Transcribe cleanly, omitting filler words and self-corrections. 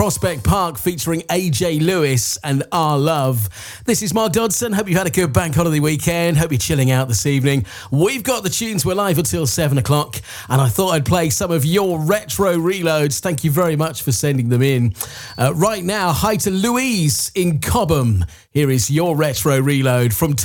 Prospect Park featuring AJ Lewis and Our Love. This is Mark Dodson. Hope you've had a good bank holiday weekend. Hope you're chilling out this evening. We've got the tunes. We're live until 7 o'clock. And I thought I'd play some of your retro reloads. Thank you very much for sending them in. Right now, hi to Louise in Cobham. Here is your retro reload from